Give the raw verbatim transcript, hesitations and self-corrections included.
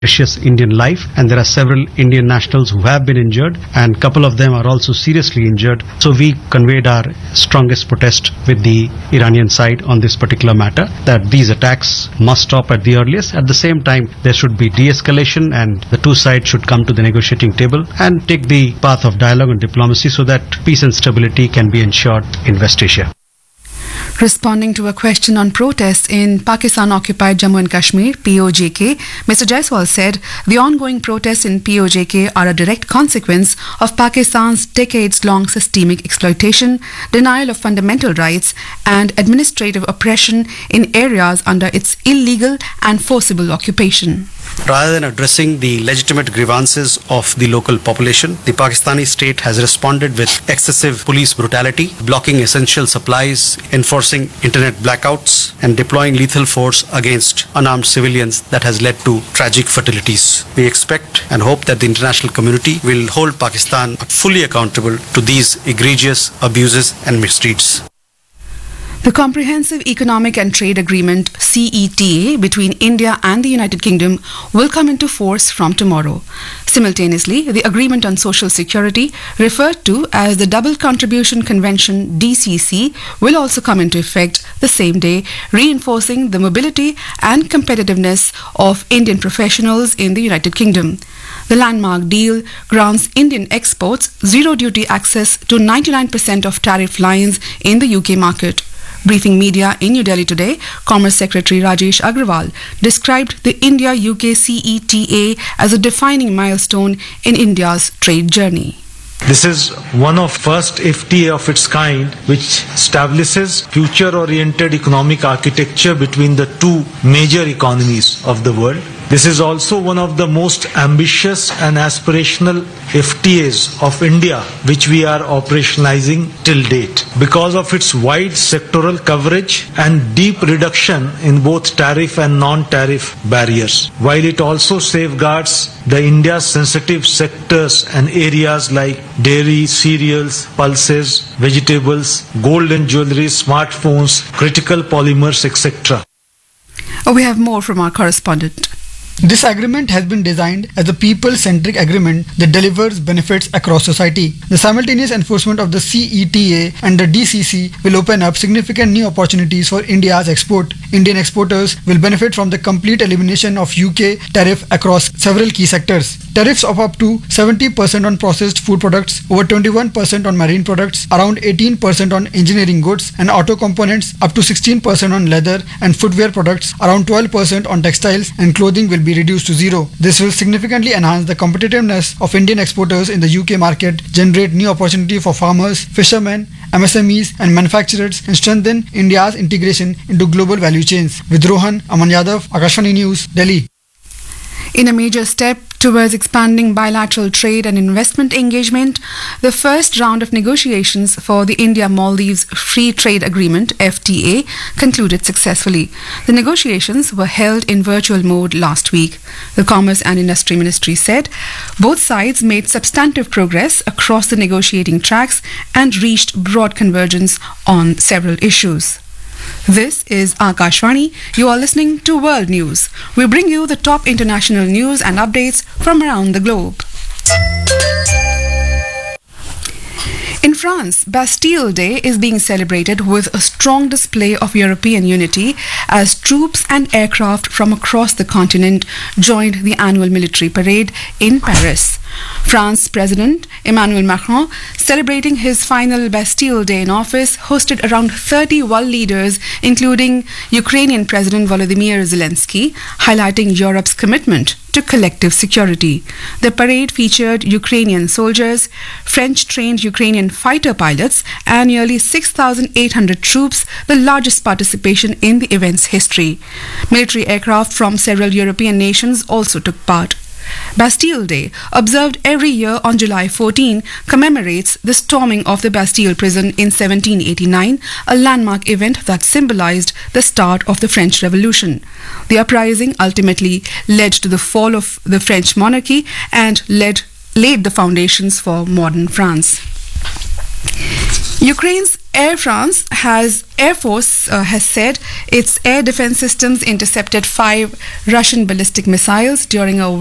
precious Indian life, and there are several Indian nationals who have been injured, and a couple of them are also seriously injured. So we conveyed our strongest protest with the Iranian side on this particular matter, that these attacks must stop at the earliest. At the same time, there should be de-escalation and the two sides should come to the negotiating table and take the path of dialogue and diplomacy so that peace and stability can be ensured in West Asia. Responding to a question on protests in Pakistan-occupied Jammu and Kashmir, P O J K, Mister Jaiswal said the ongoing protests in P O J K are a direct consequence of Pakistan's decades-long systemic exploitation, denial of fundamental rights, and administrative oppression in areas under its illegal and forcible occupation. Rather than addressing the legitimate grievances of the local population, the Pakistani state has responded with excessive police brutality, blocking essential supplies, enforcing internet blackouts, and deploying lethal force against unarmed civilians that has led to tragic fatalities. We expect and hope that the international community will hold Pakistan fully accountable to these egregious abuses and misdeeds. The Comprehensive Economic and Trade Agreement C E T A between India and the United Kingdom will come into force from tomorrow. Simultaneously, the Agreement on Social Security, referred to as the Double Contribution Convention D C C, will also come into effect the same day, reinforcing the mobility and competitiveness of Indian professionals in the United Kingdom. The landmark deal grants Indian exports zero duty access to ninety-nine percent of tariff lines in the U K market. Briefing media in New Delhi today, Commerce Secretary Rajesh Agrawal described the India-U K C E T A as a defining milestone in India's trade journey. This is one of first F T A of its kind which establishes future-oriented economic architecture between the two major economies of the world. This is also one of the most ambitious and aspirational F T As of India which we are operationalizing till date because of its wide sectoral coverage and deep reduction in both tariff and non-tariff barriers, while it also safeguards the India's sensitive sectors and areas like dairy, cereals, pulses, vegetables, gold and jewelry, smartphones, critical polymers, et cetera. We have more from our correspondent. This agreement has been designed as a people-centric agreement that delivers benefits across society. The simultaneous enforcement of the C E T A and the D C C will open up significant new opportunities for India's export. Indian exporters will benefit from the complete elimination of U K tariff across several key sectors. Tariffs of up to seventy percent on processed food products, over twenty-one percent on marine products, around eighteen percent on engineering goods and auto components, up to sixteen percent on leather and footwear products, around twelve percent on textiles and clothing will be reduced to zero. This will significantly enhance the competitiveness of Indian exporters in the U K market, generate new opportunity for farmers, fishermen, M S M Es and manufacturers, and strengthen India's integration into global value chains. With Rohan, Aman Yadav, Akashvani News, Delhi. In a major step towards expanding bilateral trade and investment engagement, the first round of negotiations for the India-Maldives Free Trade Agreement, F T A, concluded successfully. The negotiations were held in virtual mode last week. The Commerce and Industry Ministry said both sides made substantive progress across the negotiating tracks and reached broad convergence on several issues. This is Akashvani. You are listening to World News. We bring you the top international news and updates from around the globe. In France, Bastille Day is being celebrated with a strong display of European unity as troops and aircraft from across the continent joined the annual military parade in Paris. France President Emmanuel Macron, celebrating his final Bastille Day in office, hosted around thirty world leaders, including Ukrainian President Volodymyr Zelensky, highlighting Europe's commitment to collective security. The parade featured Ukrainian soldiers, French-trained Ukrainian fighter pilots, and nearly six thousand eight hundred troops, the largest participation in the event's history. Military aircraft from several European nations also took part. Bastille Day, observed every year on July fourteenth, commemorates the storming of the Bastille prison in seventeen eighty-nine, a landmark event that symbolized the start of the French Revolution. The uprising ultimately led to the fall of the French monarchy and led, laid the foundations for modern France. Ukraine's Air France has Air Force uh, has said its air defense systems intercepted five Russian ballistic missiles during a